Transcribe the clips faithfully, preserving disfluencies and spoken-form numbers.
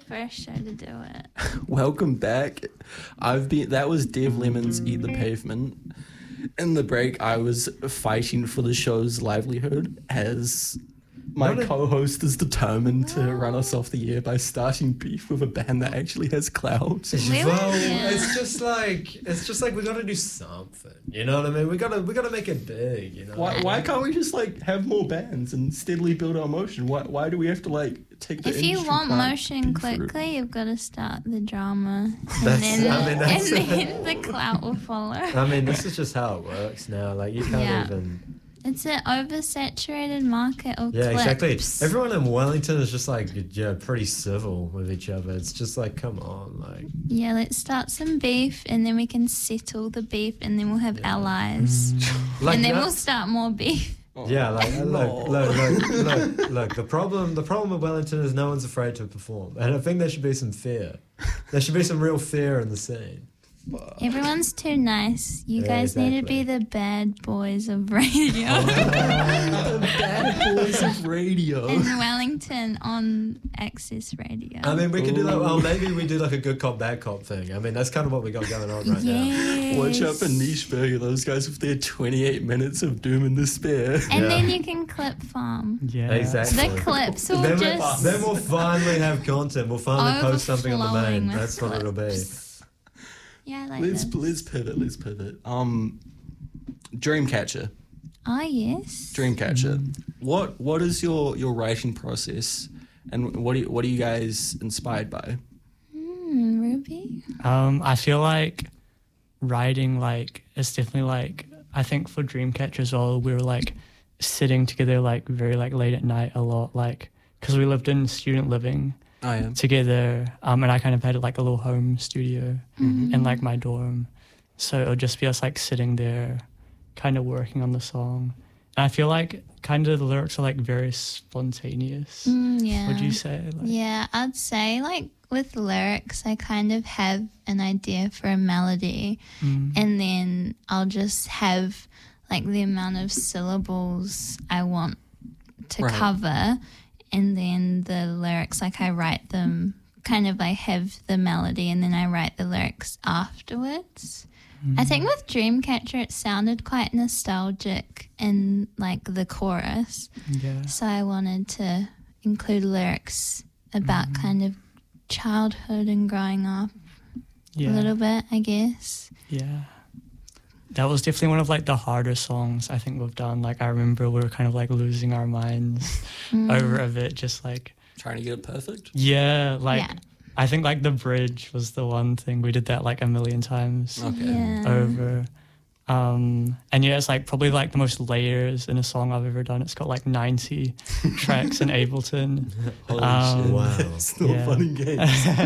first show to do it. Welcome back. I've been. That was Dev Lemon's "Eat the Pavement." In the break, I was fighting for the show's livelihood as my Not a- co-host is determined to run us off the air by starting beef with a band that actually has clout. Really? Well, Yeah. it's just like it's just like we got to do something. You know what I mean? We gotta we gotta make it big. You know? Why, why can't we just like have more bands and steadily build our motion? Why why do we have to like take the If you industry want part motion beef for it? quickly, you've got to start the drama, and That's- then, I mean, that's- and then the clout will follow. I mean, this is just how it works now. Like you can't Yeah. even. It's an oversaturated market of Yeah, exactly. clips. Everyone in Wellington is just like yeah, pretty civil with each other. It's just like, come on, like. Yeah, let's start some beef, and then we can settle the beef, and then we'll have allies, Like and then that- we'll start more beef. Oh, Yeah, like no. look, look, look, look, look. The problem, the problem with Wellington is no one's afraid to perform, and I think there should be some fear. There should be some real fear in the scene. Everyone's too nice. You Yeah, guys need to be exactly. the bad boys of radio. The bad boys of radio. In Wellington on Access Radio. I mean, we could do like, Ooh. well, maybe we do like a good cop, bad cop thing. I mean, that's kind of what we got going on right now. yes. Watch out for Niche Burger, those guys with their twenty-eight minutes of doom and despair. And Yeah. then you can clip farm. Yeah. Exactly. The clips will Then, we, just then we'll finally have content. We'll finally post something on the overflowing main. with That's what it'll be. clips. Yeah, I like Let's this. let's pivot. Let's pivot. Um, Dreamcatcher. Oh yes. Dreamcatcher. What what is your, your writing process, and what do you, what are you guys inspired by? Hmm, Ruby. Um, I feel like writing, like, it's definitely like, I think for Dreamcatcher as well, we were like sitting together like very like late at night a lot, like, because we lived in student living I am. together, um, and I kind of had like a little home studio Mm-hmm. in like my dorm, so it would just be us like sitting there, kind of working on the song. And I feel like kind of the lyrics are like very spontaneous. Mm, yeah. Would you say? Like, Yeah, I'd say like with lyrics, I kind of have an idea for a melody, mm, and then I'll just have like the amount of syllables I want to Right. cover, and then the lyrics, like I write them, kind of I have the melody, and then I write the lyrics afterwards. I think with Dreamcatcher, it sounded quite nostalgic in like the chorus. yeah. So I wanted to include lyrics about kind of childhood and growing up Yeah. a little bit, I guess. Yeah. That was definitely one of like the harder songs I think we've done. Like I remember we were kind of like losing our minds over a bit, just like, Trying to get it perfect. yeah, like Yeah. I think like the bridge was the one thing we did that like a million times Okay. Yeah. over. Um, and yeah, it's like probably like the most layers in a song I've ever done. It's got like ninety tracks in Ableton. Holy Um, shit. Wow. It's not Yeah. fun and games.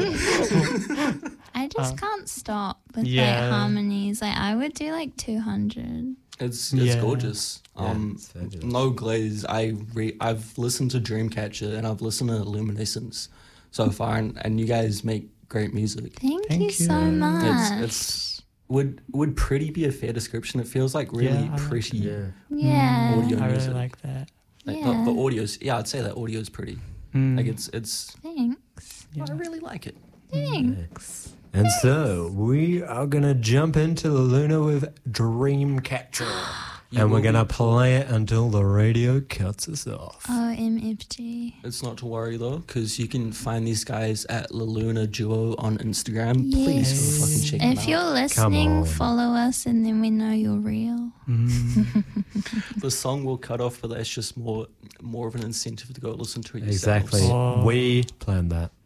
I just Um, can't stop with yeah. like harmonies. Like I would do like two hundred. It's it's Yeah. gorgeous. Yeah, Um, it's fabulous. no glaze. I re- I've listened to Dreamcatcher and I've listened to Luminescence so far, and, and you guys make great music. Thank, Thank you, you. so much. It's it's would would pretty be a fair description? It feels like really Yeah, I like pretty. Yeah. yeah. Audio I really music. like that. Like, Yeah. the, the audio's yeah, I'd say that audio's pretty. Mm, Like it's it's. Thanks. yeah. I really like it. Thanks. And so we are gonna jump into the Luna with Dreamcatcher, You and we're will gonna be- play it until the radio cuts us off. O M F G. It's not to worry though, because you can find these guys at La Luna Duo on Instagram. Please go fucking check them If out. you're listening, on. follow us, and then we know you're real. Mm. The song will cut off, but that's just more more of an incentive to go listen to it yourselves. Exactly. Oh. We planned that.